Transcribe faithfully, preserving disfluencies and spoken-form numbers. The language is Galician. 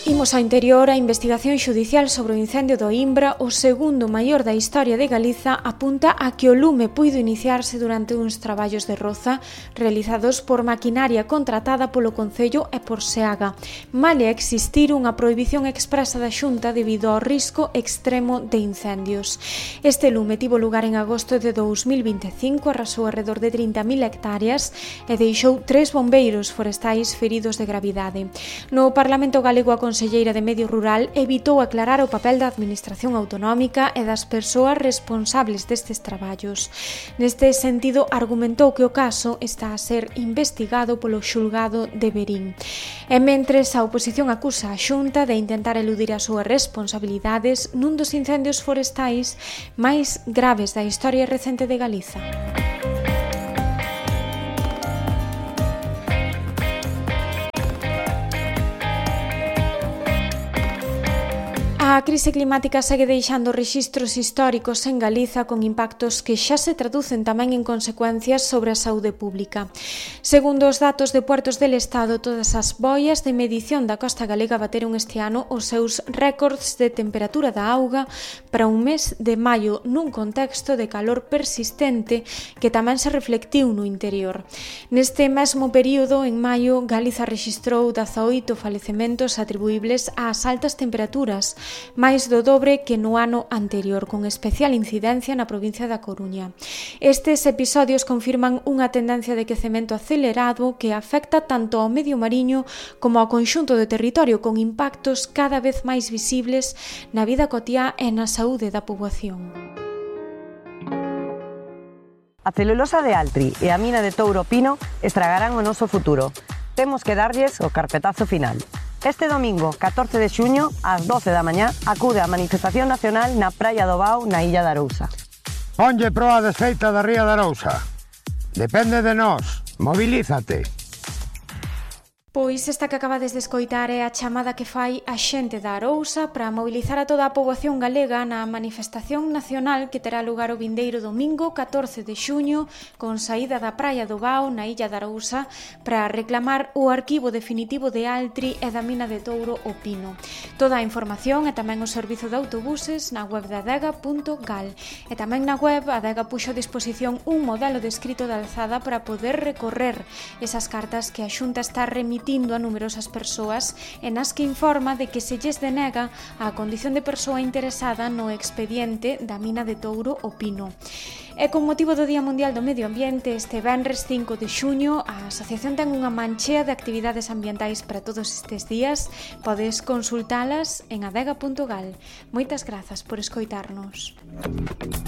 Imos ao interior. A investigación xudicial sobre o incendio do Imbra, o segundo maior da historia de Galiza, apunta a que o lume puido iniciarse durante uns traballos de roza realizados por maquinaria contratada polo Concello e por SEAGA, male existir unha prohibición expresa da Xunta debido ao risco extremo de incendios. Este lume tivo lugar en agosto de dous mil vinte e cinco, arrasou alrededor de trinta mil hectáreas e deixou tres bombeiros forestais feridos de gravidade. No Parlamento galego, a Conselleira de Medio Rural evitou aclarar o papel da Administración Autonómica e das persoas responsables destes traballos. Neste sentido, argumentou que o caso está a ser investigado polo xulgado de Verín. E mentres, a oposición acusa a Xunta de intentar eludir as súas responsabilidades nun dos incendios forestais máis graves da historia recente de Galiza. A crise climática segue deixando rexistros históricos en Galiza con impactos que xa se traducen tamén en consecuencias sobre a saúde pública. Segundo os datos de Puertos del Estado, todas as boias de medición da costa galega bateron este ano os seus récords de temperatura da auga para un mes de maio nun contexto de calor persistente que tamén se reflectiu no interior. Neste mesmo período, en maio, Galiza rexistrou dezaoito falecementos atribuíbles ás altas temperaturas, máis do dobre que no ano anterior, con especial incidencia na provincia da Coruña. Estes episodios confirman unha tendencia de quecemento acelerado que afecta tanto ao medio mariño como ao conxunto do territorio, con impactos cada vez máis visibles na vida cotiá e na saúde da poboación. A celulosa de Altri e a mina de Touro Pino estragarán o noso futuro. Temos que darlles o carpetazo final. Este domingo, catorce de xuño, ás doce da mañá, acude a manifestación nacional na Praia do Bao, na Illa de Arousa. Ponlle proa desfeita da Ría de Arousa. Depende de nós. Mobilízate. Pois esta que acabades de escoitar é a chamada que fai a xente da Arousa para mobilizar a toda a poboación galega na manifestación nacional que terá lugar o vindeiro domingo catorce de xuño con saída da Praia do Bao na Illa de Arousa para reclamar o arquivo definitivo de Altri e da mina de Touro o Pino. Toda a información e tamén o servizo de autobuses na web de adega punto gal e tamén na web Adega puxo a disposición un modelo descrito de alzada para poder recorrer esas cartas que a Xunta está remitindo a numerosas persoas e nas que informa de que se lles denega a condición de persoa interesada no expediente da mina de Touro o Pino. E con motivo do Día Mundial do Medio Ambiente, este venres cinco de xuño, a asociación ten unha manchea de actividades ambientais para todos estes días. Podes consultalas en adega punto gal. Moitas grazas por escoitarnos.